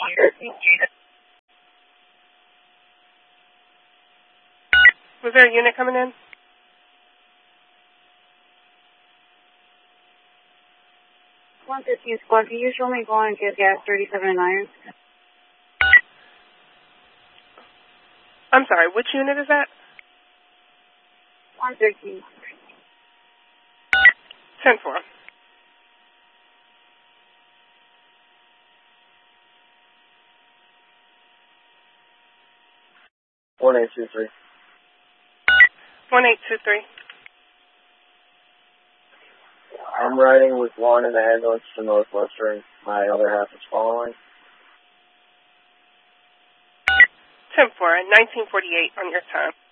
Was there a unit coming in? Squad, can you show me going to gas 37 and iron? I'm sorry, which unit is that? 113. 10-4. One 823. 1823. I'm riding with one in the ambulance to Northwestern. My other half is following. 10-4, 1948 on your time.